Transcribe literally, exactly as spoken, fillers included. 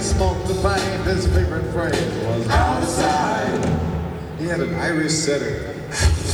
smoked the pipe, his favorite phrase was outside. He had an Irish setter.